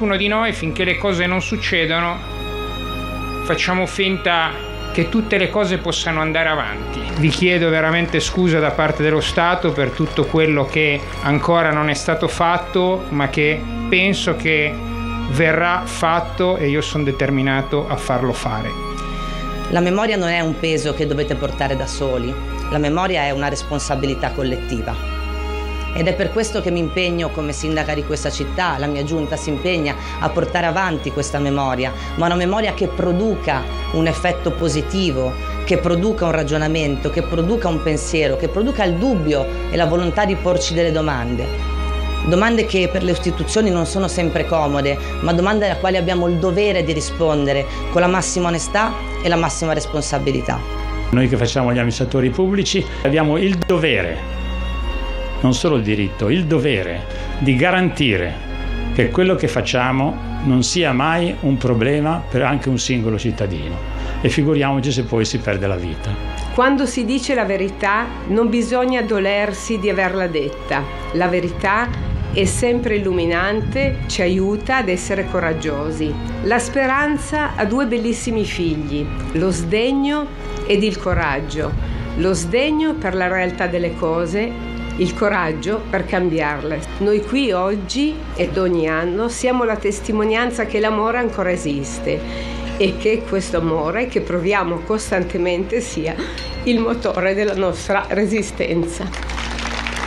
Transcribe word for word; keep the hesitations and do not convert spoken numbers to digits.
ciascuno di noi, finché le cose non succedono, facciamo finta che tutte le cose possano andare avanti. Vi chiedo veramente scusa da parte dello Stato per tutto quello che ancora non è stato fatto, ma che penso che verrà fatto e io sono determinato a farlo fare. La memoria non è un peso che dovete portare da soli, la memoria è una responsabilità collettiva. Ed è per questo che mi impegno come sindaca di questa città, la mia giunta si impegna a portare avanti questa memoria, ma una memoria che produca un effetto positivo, che produca un ragionamento, che produca un pensiero, che produca il dubbio e la volontà di porci delle domande. Domande che per le istituzioni non sono sempre comode, ma domande alle quali abbiamo il dovere di rispondere con la massima onestà e la massima responsabilità. Noi che facciamo gli amministratori pubblici abbiamo il dovere, non solo il diritto, il dovere di garantire che quello che facciamo non sia mai un problema per anche un singolo cittadino. E figuriamoci se poi si perde la vita. Quando si dice la verità non bisogna dolersi di averla detta. La verità è sempre illuminante, ci aiuta ad essere coraggiosi. La speranza ha due bellissimi figli, lo sdegno ed il coraggio. Lo sdegno per la realtà delle cose, il coraggio per cambiarle. Noi qui oggi ed ogni anno siamo la testimonianza che l'amore ancora esiste e che questo amore che proviamo costantemente sia il motore della nostra resistenza.